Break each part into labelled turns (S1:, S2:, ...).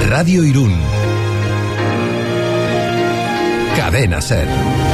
S1: Radio Irún. Cadena SER.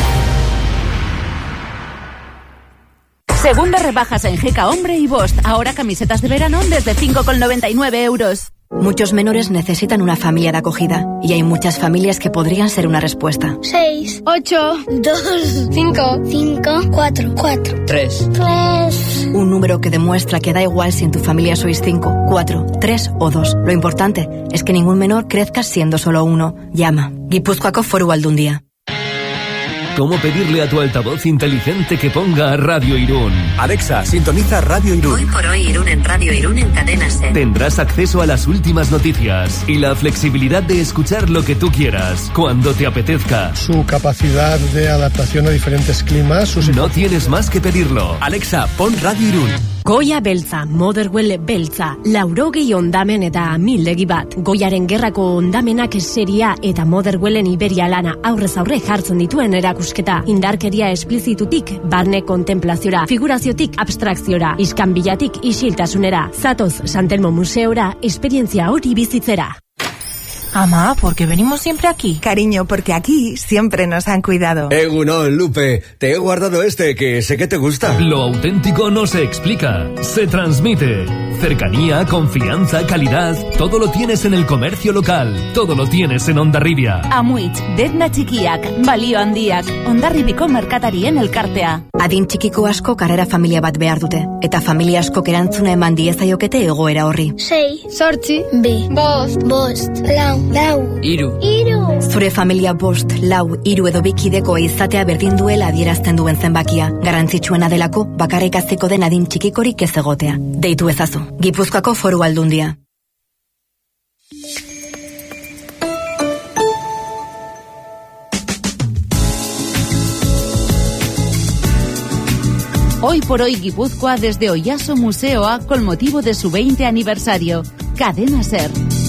S2: Segundas rebajas en Geka Hombre y Bost. Ahora camisetas de verano desde 5,99 euros.
S3: Muchos menores necesitan una familia de acogida y hay muchas familias que podrían ser una respuesta.
S4: 6, 8, 2, 5, 4,
S5: 3.
S3: Un número que demuestra que da igual si en tu familia sois 5, 4, 3 o 2. Lo importante es que ningún menor crezca siendo solo uno. Llama. Gipuzkoako Foru Aldundia.
S6: ¿Cómo pedirle a tu altavoz inteligente que ponga Radio Irún?
S1: Alexa, sintoniza Radio Irún.
S7: Hoy por hoy Irún en Radio Irún en Cadena SER.
S6: Tendrás acceso a las últimas noticias y la flexibilidad de escuchar lo que tú quieras, cuando te apetezca.
S8: Su capacidad de adaptación a diferentes climas.
S6: No tienes más que pedirlo.
S1: Alexa, pon Radio Irún.
S9: Goia beltza, Motherwell beltza, 80 ondamen eta mildegi bat. Goiaren gerrako ondamenak seria eta Motherwellen Iberia lana aurrez aurre jartzen dituen erakusketa. Indarkeria esplizitutik, barne kontemplaziora, figuraziotik abstrakziora, iskanbilatik isiltasunera. Zatoz Santelmo Museora, esperientzia hori bizitzera.
S10: Ama, ¿por qué venimos siempre aquí?
S11: Cariño, porque aquí siempre nos han cuidado.
S1: Egunon, Lupe, te he guardado este que sé que te gusta.
S6: Lo auténtico no se explica, se transmite. Cercanía, confianza, calidad, todo lo tienes en el comercio local, todo lo tienes en Hondarribia.
S2: Amuitz, denda txikiak, balio handiak, Hondarribiko merkatarien elkartea.
S3: Adin txikiko asko karrera familia bat behar dute, eta familia askok erantzuna eman diezaiokete egoera horri.
S4: 6, 8, 5, 5, 4, 3,
S3: Zure familia 5, 4, 3 edo 2 kideko izatea berdin duela adierazten duen zenbakia. Garrantzitsuena delako bakarrik haziko den adin txikikorik ez egotea. Deitu ezazu. Gipuzkoako Foru Aldundia.
S2: Hoy por hoy Guipúzcoa desde Oyaso Museoa con motivo de su 20 aniversario. Cadena SER.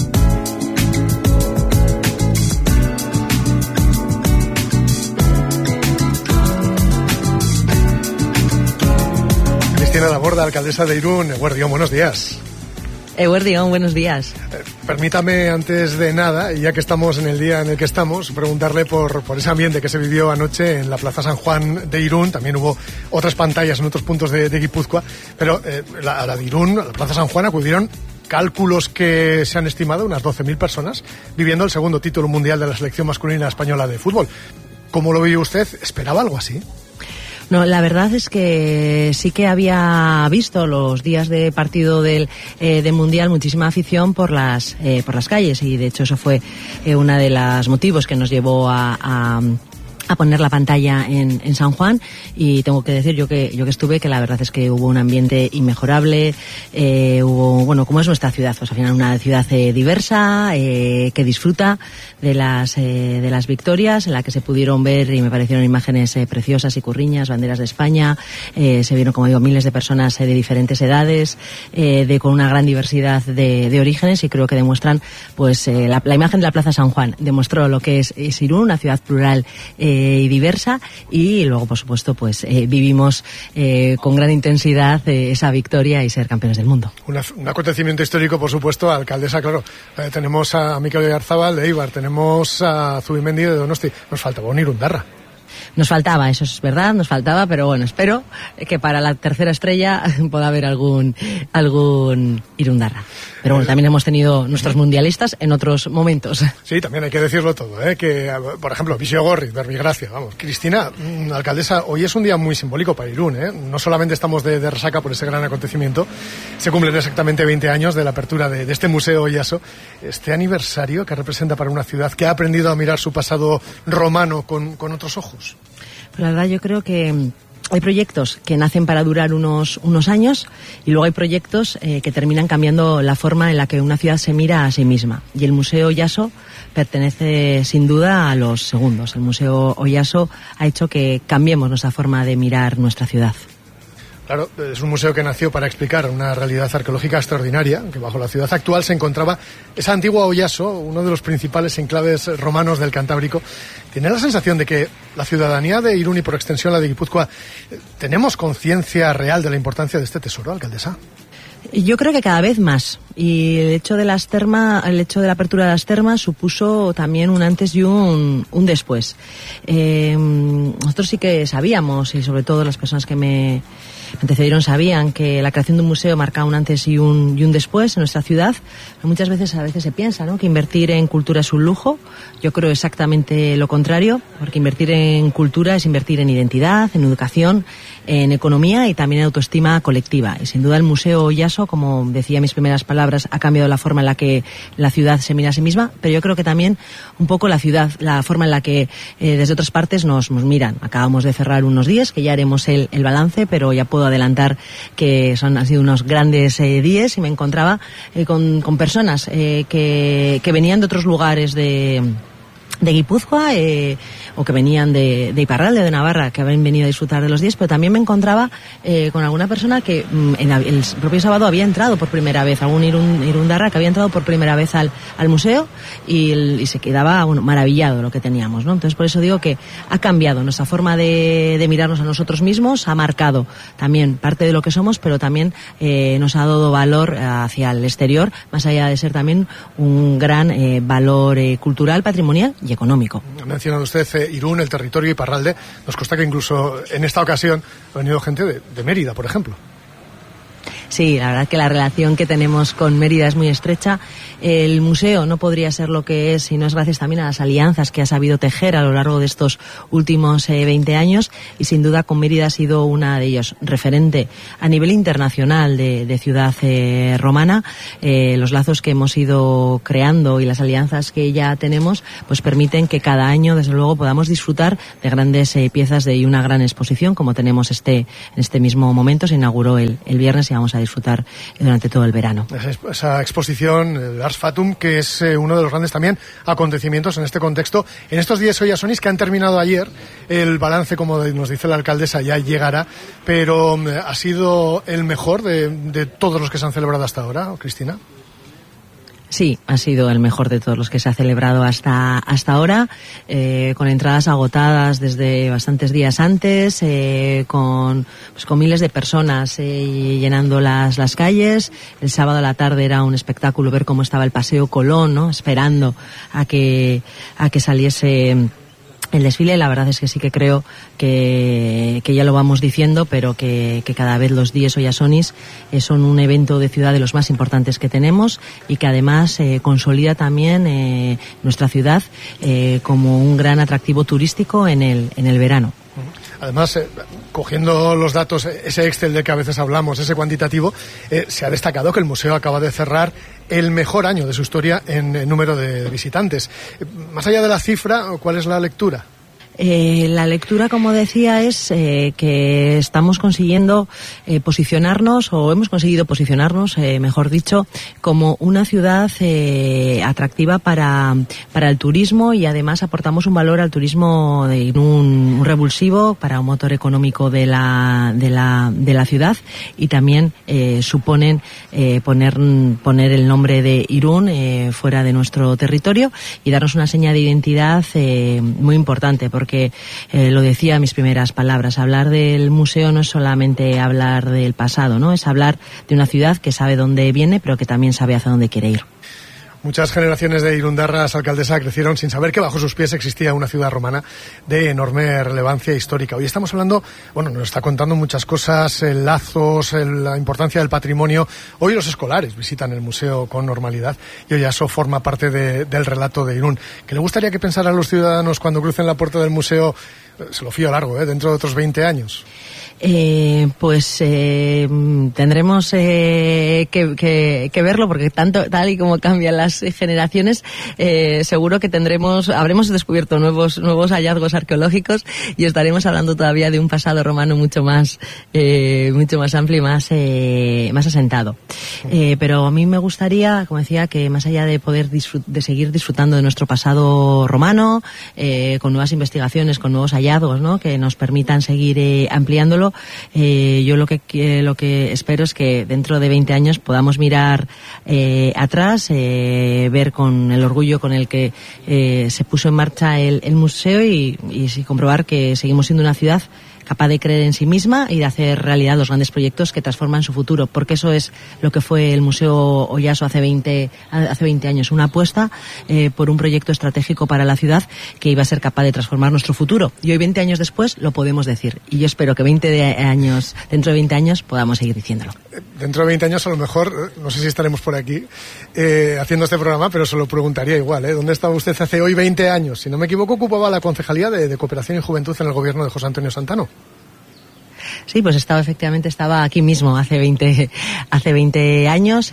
S8: Cristina Laborda, alcaldesa de Irún. Eguerdión, buenos días.
S12: Eguerdión, buenos días.
S8: Permítame, antes de nada, y ya que estamos en el día en el que estamos, preguntarle por ese ambiente que se vivió anoche en la Plaza San Juan de Irún. También hubo otras pantallas en otros puntos de Guipúzcoa, pero a la de Irún, a la Plaza San Juan, acudieron cálculos que se han estimado unas 12.000 personas viviendo el segundo título mundial de la selección masculina española de fútbol. ¿Cómo lo vio usted? ¿Esperaba algo así?
S12: No, la verdad es que sí que había visto los días de partido del Mundial muchísima afición por las calles, y de hecho eso fue uno de los motivos que nos llevó a poner la pantalla en San Juan. Y tengo que decir, yo que estuve, que la verdad es que hubo un ambiente inmejorable. Hubo, bueno, como es nuestra ciudad, pues al final una ciudad diversa, que disfruta de las victorias, en la que se pudieron ver, y me parecieron imágenes preciosas, y curriñas, banderas de España. Se vieron, como digo, miles de personas de diferentes edades, con una gran diversidad de orígenes, y creo que demuestran, pues la imagen de la Plaza San Juan demostró lo que es Irún, una ciudad plural y diversa. Y luego, por supuesto, pues vivimos con gran intensidad esa victoria y ser campeones del mundo.
S8: Un acontecimiento histórico, por supuesto. Alcaldesa, claro, tenemos a Mikel Oyarzabal de Eibar, tenemos a Zubimendi de Donosti. Nos faltaba un Irundarra.
S12: Nos faltaba, eso es verdad, nos faltaba, pero bueno, espero que para la tercera estrella pueda haber algún Irundarra. Pero bueno, también hemos tenido nuestros mundialistas en otros momentos.
S8: Sí, también hay que decirlo todo, que, por ejemplo, Visio Gorri, Verbigracia, vamos. Cristina, alcaldesa, hoy es un día muy simbólico para Irún, No solamente estamos de resaca por ese gran acontecimiento, se cumplen exactamente 20 años de la apertura de este Museo Oyaso. Este aniversario que representa para una ciudad que ha aprendido a mirar su pasado romano con otros ojos.
S12: Pues la verdad, yo creo que hay proyectos que nacen para durar unos años, y luego hay proyectos que terminan cambiando la forma en la que una ciudad se mira a sí misma. Y el Museo Oyaso pertenece sin duda a los segundos. El Museo Oyaso ha hecho que cambiemos nuestra forma de mirar nuestra ciudad.
S8: Claro, es un museo que nació para explicar una realidad arqueológica extraordinaria, que bajo la ciudad actual se encontraba esa antigua Oyaso, uno de los principales enclaves romanos del Cantábrico. ¿Tiene la sensación de que la ciudadanía de Irún y por extensión la de Guipúzcoa tenemos conciencia real de la importancia de este tesoro, alcaldesa?
S12: Yo creo que cada vez más. Y el hecho de la apertura de las termas supuso también un antes y un después. Nosotros sí que sabíamos, y sobre todo las personas que me antecedieron sabían, que la creación de un museo marcaba un antes y un después en nuestra ciudad. Pero muchas veces se piensa, ¿no?, que invertir en cultura es un lujo. Yo creo exactamente lo contrario, porque invertir en cultura es invertir en identidad, en educación, en economía y también en autoestima colectiva. Y sin duda el Museo Oyaso, como decía en mis primeras palabras, ha cambiado la forma en la que la ciudad se mira a sí misma, pero yo creo que también un poco la forma en la que desde otras partes nos miran. Acabamos de cerrar unos días, que ya haremos el balance, pero ya puedo adelantar que han sido unos grandes días, y me encontraba con personas que venían de otros lugares de Guipúzgua o que venían de Iparralde, de Navarra, que habían venido a disfrutar de los días, pero también me encontraba con alguna persona que el propio sábado había entrado por primera vez, algún irundarra que había entrado por primera vez al museo y se quedaba maravillado de lo que teníamos, ¿no? Entonces por eso digo que ha cambiado nuestra forma de mirarnos a nosotros mismos, ha marcado también parte de lo que somos, pero también nos ha dado valor hacia el exterior, más allá de ser también un gran valor cultural, patrimonial y económico.
S8: Ha mencionado usted Irún, el territorio Iparralde. Nos consta que incluso en esta ocasión ha venido gente de Mérida, por ejemplo.
S12: Sí, la verdad que la relación que tenemos con Mérida es muy estrecha. El museo no podría ser lo que es si no es gracias también a las alianzas que ha sabido tejer a lo largo de estos últimos 20 años, y sin duda con Mérida ha sido una de ellos, referente a nivel internacional de ciudad romana. Los lazos que hemos ido creando y las alianzas que ya tenemos pues permiten que cada año, desde luego, podamos disfrutar de grandes piezas y una gran exposición, como tenemos en este mismo momento. Se inauguró el viernes y vamos a disfrutar durante todo el verano.
S8: Esa exposición, el Ars Fatum, que es uno de los grandes también acontecimientos en este contexto. En estos días Oyasonis, que han terminado ayer, el balance, como nos dice la alcaldesa, ya llegará, pero ¿ha sido el mejor de todos los que se han celebrado hasta ahora, Cristina?
S12: Sí, ha sido el mejor de todos los que se ha celebrado hasta ahora, con entradas agotadas desde bastantes días antes, con miles de personas llenando las calles. El sábado a la tarde era un espectáculo ver cómo estaba el Paseo Colón, ¿no?, esperando a que saliese el desfile. La verdad es que sí que creo que ya lo vamos diciendo, pero que cada vez los días Oyasonis son un evento de ciudad de los más importantes que tenemos, y que además consolida también nuestra ciudad como un gran atractivo turístico en el verano.
S8: Además, cogiendo los datos, ese Excel del que a veces hablamos, ese cuantitativo, se ha destacado que el museo acaba de cerrar el mejor año de su historia en número de visitantes. Más allá de la cifra, ¿cuál es la lectura?
S12: La lectura, como decía, es que estamos consiguiendo posicionarnos, o hemos conseguido posicionarnos, mejor dicho, como una ciudad atractiva para el turismo, y además aportamos un valor al turismo de un revulsivo para un motor económico de la ciudad, y también suponen poner el nombre de Irún fuera de nuestro territorio y darnos una seña de identidad muy importante, porque lo decía en mis primeras palabras, hablar del museo no es solamente hablar del pasado, ¿no? Es hablar de una ciudad que sabe dónde viene, pero que también sabe hacia dónde quiere ir.
S8: Muchas generaciones de irundarras, alcaldesa, crecieron sin saber que bajo sus pies existía una ciudad romana de enorme relevancia histórica. Hoy estamos hablando, nos está contando muchas cosas, lazos, la importancia del patrimonio. Hoy los escolares visitan el museo con normalidad, y hoy eso forma parte del relato de Irún. ¿Qué le gustaría que pensaran los ciudadanos cuando crucen la puerta del museo? Se lo fío largo, dentro de otros 20 años.
S12: Tendremos que verlo, porque tal y como cambian las generaciones, seguro que habremos descubierto nuevos hallazgos arqueológicos, y estaremos hablando todavía de un pasado romano mucho más amplio y más asentado. Pero a mí me gustaría, como decía, que más allá de poder de seguir disfrutando de nuestro pasado romano, con nuevas investigaciones, con nuevos hallazgos, ¿no?, que nos permitan seguir ampliándolo, yo lo que espero es que dentro de 20 años podamos mirar atrás, ver con el orgullo con el que se puso en marcha el museo, y comprobar que seguimos siendo una ciudad capaz de creer en sí misma y de hacer realidad los grandes proyectos que transforman su futuro, porque eso es lo que fue el Museo Oyaso hace 20 años, una apuesta por un proyecto estratégico para la ciudad que iba a ser capaz de transformar nuestro futuro. Y hoy, 20 años después, lo podemos decir. Y yo espero que dentro de 20 años podamos seguir diciéndolo.
S8: Dentro de 20 años a lo mejor, no sé si estaremos por aquí haciendo este programa, pero se lo preguntaría igual, ¿dónde estaba usted hace hoy 20 años? Si no me equivoco, ocupaba la Concejalía de Cooperación y Juventud en el gobierno de José Antonio Santano.
S12: Sí, pues efectivamente estaba aquí mismo hace 20 años,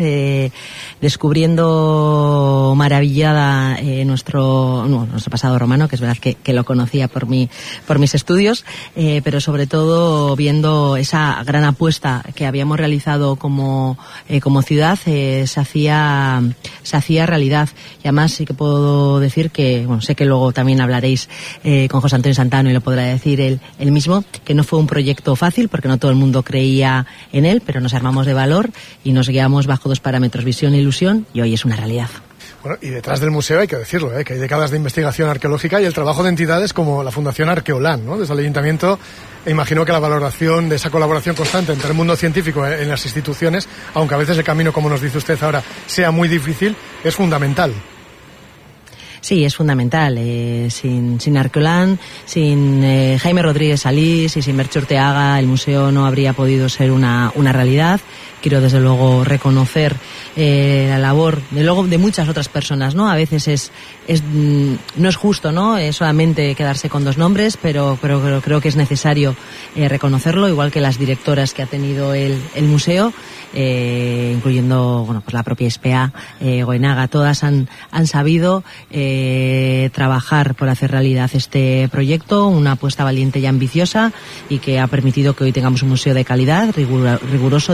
S12: descubriendo maravillada nuestro pasado romano, que es verdad que lo conocía por mis estudios, pero sobre todo viendo esa gran apuesta que habíamos realizado como ciudad, se hacía realidad. Y además sí que puedo decir que, sé que luego también hablaréis con José Antonio Santano y lo podrá decir él mismo, que no fue un proyecto fácil, porque no todo el mundo creía en él, pero nos armamos de valor y nos guiamos bajo 2 parámetros, visión e ilusión, y hoy es una realidad.
S8: Bueno, y detrás del museo hay que decirlo, que hay décadas de investigación arqueológica y el trabajo de entidades como la Fundación Arqueolán, ¿no? Desde el Ayuntamiento, imagino que la valoración de esa colaboración constante entre el mundo científico en las instituciones, aunque a veces el camino, como nos dice usted ahora, sea muy difícil, es fundamental.
S12: Sí, es fundamental. Sin Arqueolán, sin Jaime Rodríguez Salís y sin Merche Urteaga, el museo no habría podido ser una realidad. Quiero desde luego reconocer la labor de muchas otras personas, ¿no? A veces no es justo, ¿no? Solamente quedarse con 2 nombres, pero creo que es necesario reconocerlo, igual que las directoras que ha tenido el museo, incluyendo pues la propia SPA, Goenaga, todas han sabido trabajar por hacer realidad este proyecto, una apuesta valiente y ambiciosa, y que ha permitido que hoy tengamos un museo de calidad, riguroso,